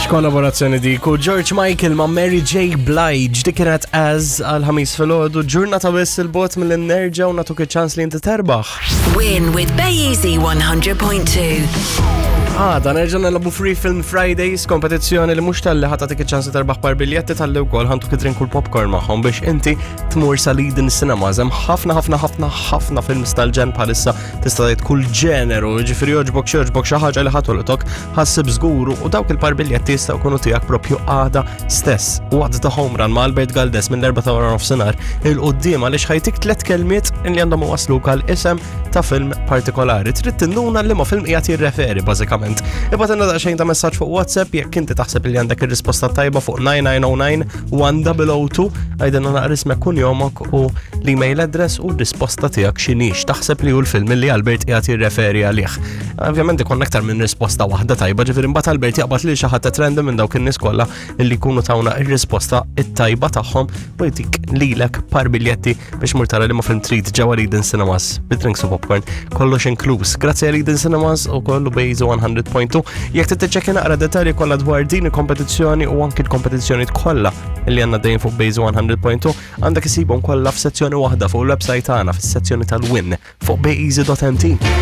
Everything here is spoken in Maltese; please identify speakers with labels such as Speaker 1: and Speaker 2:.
Speaker 1: Kollaborazzjoni dik u George Michael ma' Mary J. Blige dik kienet as għal-ħamis filgħodu ġurnata biss il-bot mill-nerġa' u nagħtuk iċ-ċans li inti terbaħ.
Speaker 2: Win with Beezy 100.2.
Speaker 1: Dan nerġa' nagħlabu Free Film Fridays, kompetizzjoni li mhux talli ħatatik iċ-ċans li terbaħ par biljetti talli wkoll ħantuk id-drink u l-popcorn magħhom biex inti tmur sa Leiden Cinemas. Hemm ħafna films tal-ġen bħalissa tista' tgħid kull ġeneru, jiġifieri jogħġbok xi ħaġa li ħatoltok ħassib żguru u dawk il-par biljetti jistgħu jkunu tiegħek proprju għada stess. Waqt ta' home run ma' Albert Galdes minn l-4 ta' wara nofsinhar il-qudiem għaliex ħajtik 3 kelmiet li għandhom iwasluk għal isem ta' film partikolari. Trid tinduna li ma' film qiegħed jirreferi bażikament. Ibgħatilna daqsxejn ta' messaġġ fuq WhatsApp jekk inti taħseb li għandek ir-risposta tajba fuq 9909-1002 għajdilna naqra ismek kun jomok u l-email address u r-risposta tiegħek x'inhix taħseb li hu l-film li Albert qiegħed jirreferi għalih. Ovvjament ikun aktar minn risposta waħda tajba, ġifieri imbagħad Albert jaqbad lil xi ħadd ta' trend minn dawk in-nies kollha illi jkunu tawna ir-risposta it-tajba tagħhom u jtik lilek par biljetti biex mur tara li ma' film trid ġewwa Leiden Cinemas bid-drinks u popcorn kollox inkluż. Grazzi għal Leiden Cinemas u kollu Beezy 100.2. Jekk titteċċekkja naqra dettalji kollha dwar din il-kompetizzjoni u anke l-kompetizzjonijiet kollha li għandna dejjem fuq Beezy 100.2 għandek isibhom kollha f'sezzjoni waħda fuq il-website tagħna fis-sezzjoni tal-win fuq beezy.mt.